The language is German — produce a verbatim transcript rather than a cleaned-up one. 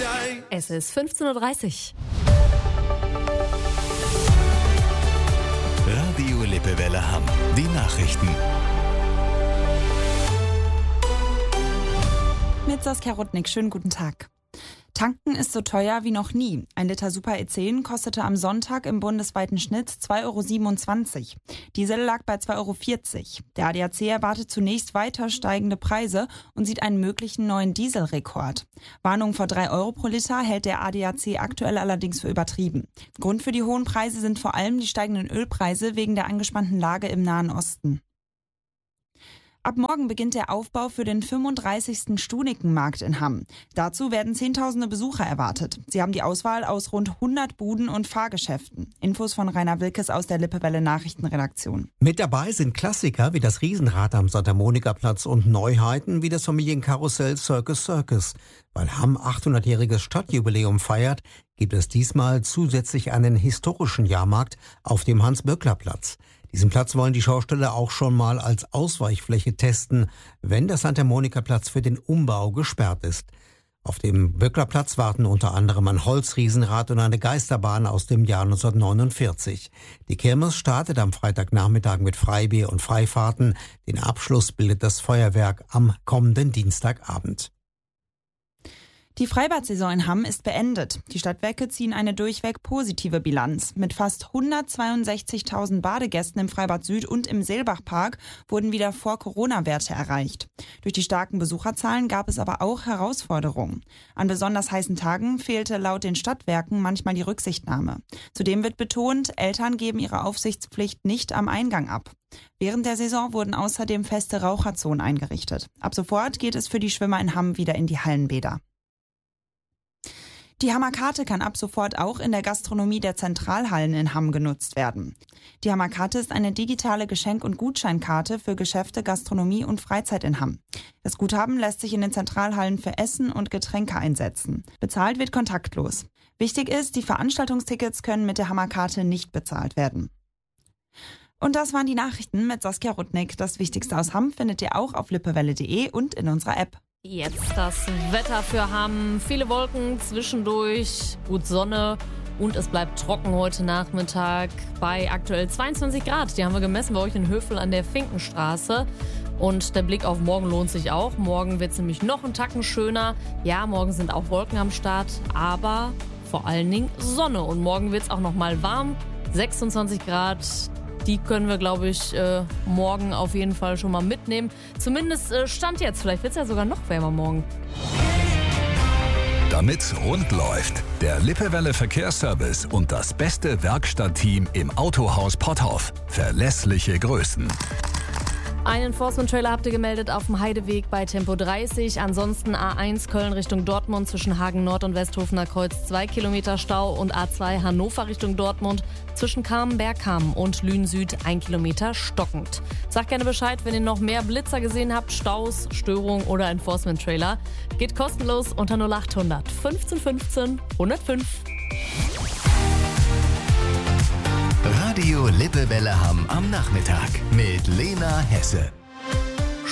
Es ist fünfzehn Uhr dreißig. Radio Lippewelle Hamm. Die Nachrichten. Mit Saskia Rudnick, schönen guten Tag. Tanken ist so teuer wie noch nie. Ein Liter Super E zehn kostete am Sonntag im bundesweiten Schnitt zwei Euro siebenundzwanzig. Diesel lag bei zwei Euro vierzig. Der A D A C erwartet zunächst weiter steigende Preise und sieht einen möglichen neuen Dieselrekord. Warnung vor drei Euro pro Liter hält der A D A C aktuell allerdings für übertrieben. Grund für die hohen Preise sind vor allem die steigenden Ölpreise wegen der angespannten Lage im Nahen Osten. Ab morgen beginnt der Aufbau für den fünfunddreißigsten Stunikenmarkt in Hamm. Dazu werden Zehntausende Besucher erwartet. Sie haben die Auswahl aus rund hundert Buden und Fahrgeschäften. Infos von Rainer Wilkes aus der Lippewelle Nachrichtenredaktion. Mit dabei sind Klassiker wie das Riesenrad am Santa Monica Platz und Neuheiten wie das Familienkarussell Circus Circus. Weil Hamm achthundertjähriges Stadtjubiläum feiert, gibt es diesmal zusätzlich einen historischen Jahrmarkt auf dem Hans-Böckler-Platz. Diesen Platz wollen die Schausteller auch schon mal als Ausweichfläche testen, wenn der Santa Monica Platz für den Umbau gesperrt ist. Auf dem Böcklerplatz warten unter anderem ein Holzriesenrad und eine Geisterbahn aus dem Jahr neunzehnhundertneunundvierzig. Die Kirmes startet am Freitagnachmittag mit Freibier und Freifahrten. Den Abschluss bildet das Feuerwerk am kommenden Dienstagabend. Die Freibad-Saison in Hamm ist beendet. Die Stadtwerke ziehen eine durchweg positive Bilanz. Mit fast hundertzweiundsechzigtausend Badegästen im Freibad Süd und im Seelbachpark wurden wieder Vor-Corona-Werte erreicht. Durch die starken Besucherzahlen gab es aber auch Herausforderungen. An besonders heißen Tagen fehlte laut den Stadtwerken manchmal die Rücksichtnahme. Zudem wird betont, Eltern geben ihre Aufsichtspflicht nicht am Eingang ab. Während der Saison wurden außerdem feste Raucherzonen eingerichtet. Ab sofort geht es für die Schwimmer in Hamm wieder in die Hallenbäder. Die Hammer Karte kann ab sofort auch in der Gastronomie der Zentralhallen in Hamm genutzt werden. Die Hammer Karte ist eine digitale Geschenk- und Gutscheinkarte für Geschäfte, Gastronomie und Freizeit in Hamm. Das Guthaben lässt sich in den Zentralhallen für Essen und Getränke einsetzen. Bezahlt wird kontaktlos. Wichtig ist, die Veranstaltungstickets können mit der Hammer Karte nicht bezahlt werden. Und das waren die Nachrichten mit Saskia Rudnick. Das Wichtigste aus Hamm findet ihr auch auf lippewelle punkt de und in unserer App. Jetzt das Wetter für Hamm. Viele Wolken, zwischendurch gut Sonne und es bleibt trocken heute Nachmittag bei aktuell zweiundzwanzig Grad. Die haben wir gemessen bei euch in Hövel an der Finkenstraße. Und der Blick auf morgen lohnt sich auch. Morgen wird es nämlich noch einen Tacken schöner. Ja, morgen sind auch Wolken am Start, aber vor allen Dingen Sonne. Und morgen wird es auch noch mal warm. sechsundzwanzig Grad. Die können wir, glaube ich, äh, morgen auf jeden Fall schon mal mitnehmen. Zumindest äh, Stand jetzt. Vielleicht wird es ja sogar noch wärmer morgen. Damit's rund läuft, der Lippewelle Verkehrsservice und das beste Werkstattteam im Autohaus Potthoff. Verlässliche Größen. Einen Enforcement-Trailer habt ihr gemeldet auf dem Heideweg bei Tempo dreißig. Ansonsten A eins Köln Richtung Dortmund zwischen Hagen Nord und Westhofener Kreuz zwei Kilometer Stau und A zwei Hannover Richtung Dortmund zwischen Kamen-Bergkamen und Lünen Süd ein Kilometer stockend. Sagt gerne Bescheid, wenn ihr noch mehr Blitzer gesehen habt, Staus, Störungen oder Enforcement-Trailer. Geht kostenlos unter null acht hundert fünfzehn fünfzehn hundertfünf. Radio Lippewelle Hamm am Nachmittag mit Lena Hesse.